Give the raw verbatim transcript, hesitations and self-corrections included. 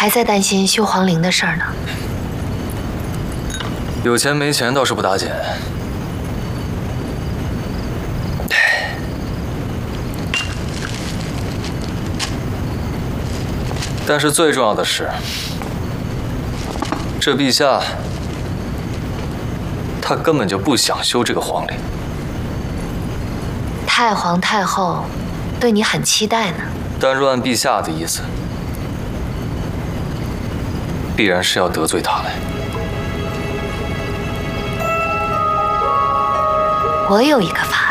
还在担心修皇陵的事儿呢。 有钱没钱倒是不打紧。但是最重要的是，这陛下他根本就不想修这个皇陵。 太皇太后对你很期待呢。 但若按陛下的意思，必然是要得罪他来。 我有一个法